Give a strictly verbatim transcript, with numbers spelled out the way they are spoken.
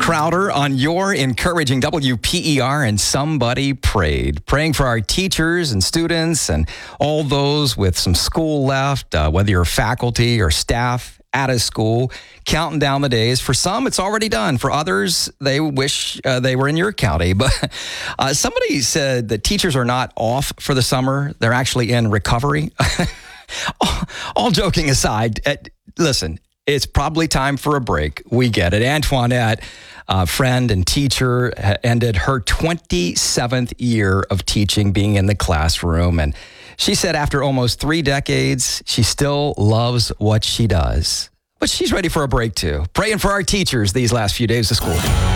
Crowder on your encouraging W P E R, and somebody prayed. Praying for our teachers and students and all those with some school left, uh, whether you're faculty or staff out of school, counting down the days. For some, it's already done. For others, they wish uh, they were in your county. But uh, somebody said that teachers are not off for the summer. They're actually in recovery. all, all joking aside, uh, listen, it's probably time for a break. We get it. Antoinette, a friend and teacher, ended her twenty-seventh year of teaching, being in the classroom. And she said after almost three decades, she still loves what she does. But she's ready for a break, too. Praying for our teachers these last few days of school.